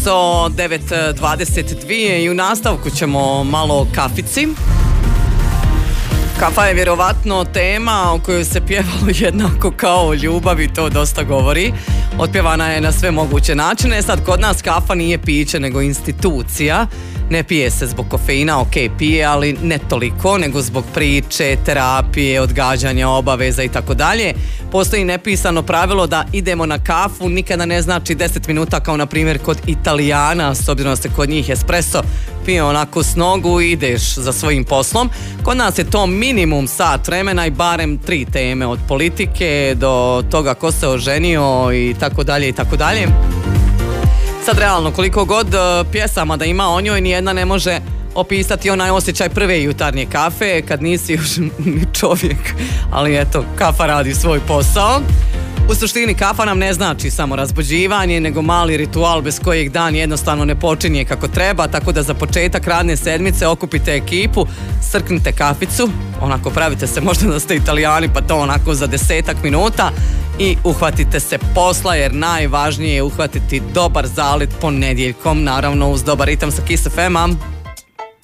9:22 i u nastavku ćemo malo o kafici. Kafa je vjerovatno tema o kojoj se pjevalo jednako kao o ljubavi, to dosta govori. Otpjevana je na sve moguće načine. Sad, kod nas kafa nije piće, nego institucija. Ne pije se zbog kofeina, ok, pije, ali ne toliko, nego zbog priče, terapije, odgađanja obaveza i tako dalje. Postoji nepisano pravilo da idemo na kafu nikada ne znači 10 minuta kao na primjer kod Italijana, s obzirom da se kod njih espresso pije onako s nogu i ideš za svojim poslom. Kod nas je to minimum sat vremena i barem 3 teme, od politike do toga ko se oženio i tako dalje i tako dalje. Sad realno, koliko god pjesama da ima o njoj, nijedna ne može opisati onaj osjećaj prve jutarnje kafe, kad nisi još ni čovjek, ali eto, kafa radi svoj posao. U suštini kafa nam ne znači samo razbuđivanje, nego mali ritual bez kojeg dan jednostavno ne počinje kako treba, tako da za početak radne sedmice okupite ekipu, srknite kaficu, onako pravite se možda da ste Italijani, pa to onako za 10 minuta i uhvatite se posla, jer najvažnije je uhvatiti dobar zalet ponedjeljkom, naravno uz dobar ritam sa Kiss FM-a.